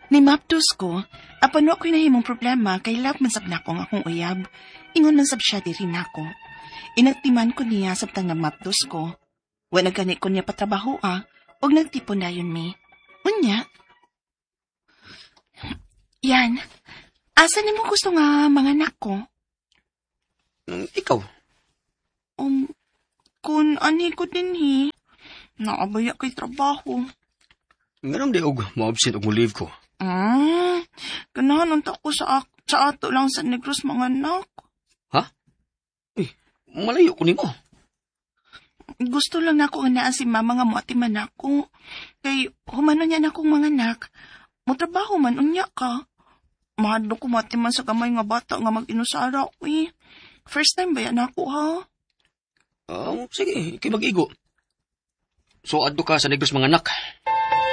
Ni mapdos ko, apan ako'y nahimong problema kay love man sab nako nga akong uyab. Ingon man sab siya diri nako. Inagtiman ko niya sabtang nagmapdos ko. Wa nagani ko niya patrabaho og nagtipon dayon mi. Unya? Yan. Asa nimo gusto nga mga anak ko? Ikaw? Kun ani ko dinhi. Naabaya kay trabaho. Ganun di og ma-absent og mo leave ko. Ganahan unta ko sa ato lang sa Negros mga anak. Ha? Malayo ko nimo. Gusto lang nako nga naa si mama nga moatiman ako. Kay humano niya na akong mga anak. Motrabaho man unya ka. Mahadlo ko moatiman sa gamay nga bata nga mag-inusara ko First time ba yan ako ha? Sige, ikay mag-igo. So, adto ka sa Negros mga anak.